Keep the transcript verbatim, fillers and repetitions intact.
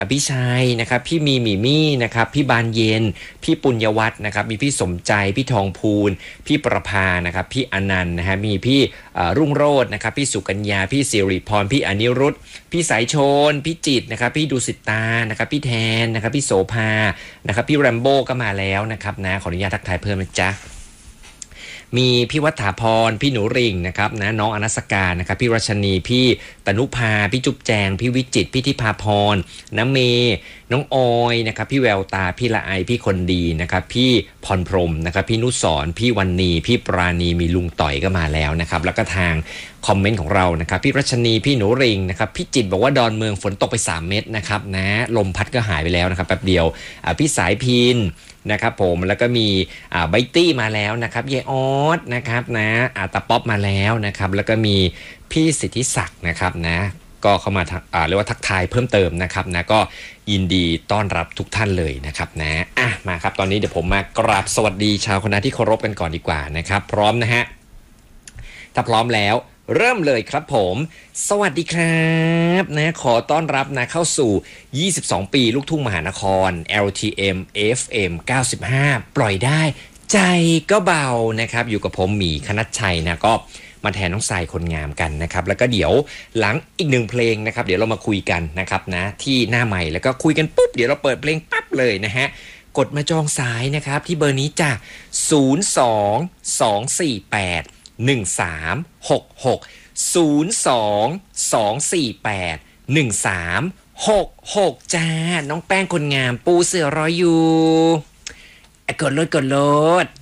พี่ชัยนะครับพี่มีหมีมี่นะครับพี่บานเย็นพี่ปุญญวัฒน์นะครับมีพี่สมใจพี่ทองพูนพี่ประภานะครับพี่อนันต์นะฮะมีพี่รุ่งโรจน์นะครับพี่สุกัญญาพี่สิริพรพี่อนิรุตพี่สายชนพี่จิตนะครับพี่ดุสิตานะครับพี่แทนนะครับพี่โสภานะครับพี่แรมโบ้ก็มาแล้วนะครับนะขออนุญาตทักทายเพิ่มนะจ๊ะมีพี่วัฒาพรพี่หนูริ่งนะครับนะน้องอนัสการนะครับพี่รัชนีพี่ตนุภาพี่จุ๊บแจงพี่วิจิตพี่ทิพาพรน้ำเมน้องออยนะครับพี่แววตาพี่ละไอพี่คนดีนะครับพี่พรพรมนะครับพี่นุสรพี่วันนีพี่ปราณีมีลุงต่อยก็มาแล้วนะครับแล้วก็ทางคอมเมนต์ของเรานะครับพี่รัชนีพี่หนูริ่งนะครับพี่จิตบอกว่าดอนเมืองฝนตกไปสามเม็ดนะครับนะลมพัดก็หายไปแล้วนะครับแป๊บเดียวพี่สายพินนะครับผมแล้วก็มีไบตี้มาแล้วนะครับเยออสนะครับนะอาตาป๊อปมาแล้วนะครับแล้วก็มีพี่สิทธิศักดิ์นะครับนะก็เข้ามาเรียกว่าทักทายเพิ่มเติมนะครับนะก็ยินดีต้อนรับทุกท่านเลยนะครับนะอ่ะมาครับตอนนี้เดี๋ยวผมมากราบสวัสดีชาวคณะที่เคารพกันก่อนดีกว่านะครับพร้อมนะฮะถ้าพร้อมแล้วเริ่มเลยครับผมสวัสดีครับนะขอต้อนรับนะเข้าสู่ยี่สิบสองปีลูกทุ่งมหานคร แอล ที เอ็ม เอฟ เอ็ม เก้าสิบห้าปล่อยได้ใจก็เบานะครับอยู่กับผมหมีคณัชชัยนะก็มาแทนน้องทรายคนงามกันนะครับแล้วก็เดี๋ยวหลังอีกหนึ่งเพลงนะครับเดี๋ยวเรามาคุยกันนะครับนะที่หน้าใหม่แล้วก็คุยกันปุ๊บเดี๋ยวเราเปิดเพลงปั๊บเลยนะฮะกดมาจองสายนะครับที่เบอร์นี้จ้ะศูนย์ สอง สอง สี่ แปด หนึ่ง สาม หก หก ศูนย์ สอง สอง สี่ แปด หนึ่ง สาม หก หกจ้าน้องแป้งคนงามปูเสือรออยู่กดโลดกดโลด